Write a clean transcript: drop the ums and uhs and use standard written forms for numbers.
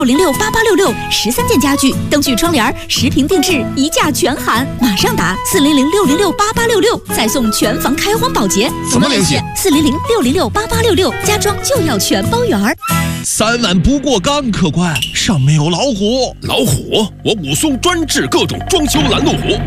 6068866，13件家具、灯具、窗帘，10平定制，1价全含。马上打400-606-8866，再送全房开荒保洁。 怎么联系 ？400-606-8866，家装就要全包圆儿。 3万不过岗，客官，上面有老虎。 老虎？我武松专治各种装修拦路虎。